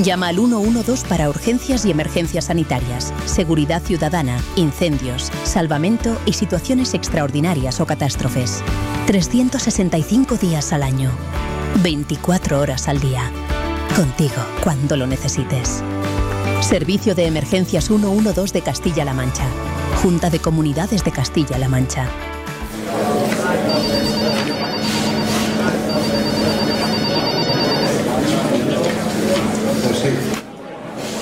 Llama al 112 para urgencias y emergencias sanitarias, seguridad ciudadana, incendios, salvamento y situaciones extraordinarias o catástrofes. 365 días al año, 24 horas al día. Contigo cuando lo necesites. Servicio de Emergencias 112 de Castilla-La Mancha. Junta de Comunidades de Castilla-La Mancha.